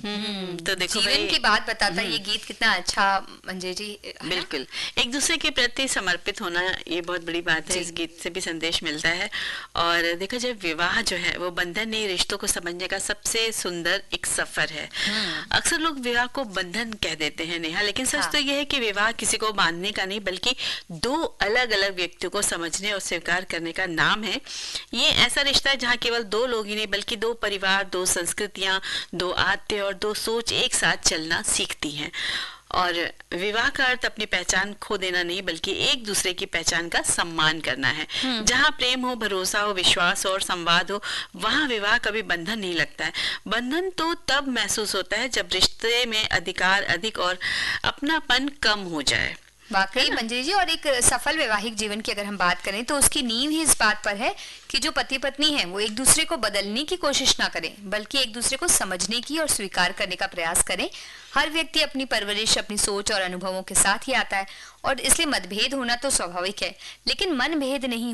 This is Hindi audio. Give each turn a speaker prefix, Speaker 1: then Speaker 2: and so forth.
Speaker 1: तो देखो
Speaker 2: जीवन
Speaker 1: भाई,
Speaker 2: की बात बताता है ये गीत कितना अच्छा मंजू जी, है ना?
Speaker 1: बिल्कुल एक दूसरे के प्रति समर्पित होना ये बहुत बड़ी बात है।
Speaker 2: जी।
Speaker 1: इस गीत से भी संदेश मिलता है। और देखा जाए विवाह जो है वो बंधन नहीं, रिश्तों को समझने का सबसे सुंदर एक सफर है। अक्सर लोग विवाह को बंधन कह देते हैं नेहा, लेकिन सच
Speaker 2: हाँ।
Speaker 1: तो यह है कि विवाह किसी को बांधने का नहीं बल्कि दो अलग अलग व्यक्तियों को समझने और स्वीकार करने का नाम है। ये ऐसा रिश्ता है जहाँ केवल दो लोग ही नहीं बल्कि दो परिवार, दो संस्कृतियां, दो आत्ते और दो सोच एक साथ चलना सीखती हैं। और विवाह का अर्थ अपनी पहचान खो देना नहीं बल्कि एक दूसरे की पहचान का सम्मान करना है। जहाँ प्रेम हो, भरोसा हो, विश्वास हो और संवाद हो, वहाँ विवाह कभी बंधन नहीं लगता है। बंधन तो तब महसूस होता है जब रिश्ते में अधिकार अधिक और अपनापन कम हो जाए।
Speaker 2: वाकई मंजरी जी, और एक सफल वैवाहिक जीवन की अगर हम बात करें तो उसकी नींव ही इस बात पर है कि जो पति पत्नी है वो एक दूसरे को बदलने की कोशिश ना करें बल्कि एक दूसरे को समझने की और स्वीकार करने का प्रयास करें। हर व्यक्ति अपनी परवरिश, अपनी सोच और अनुभवों के साथ ही आता है और इसलिए मतभेद होना तो स्वाभाविक है, लेकिन मनभेद नहीं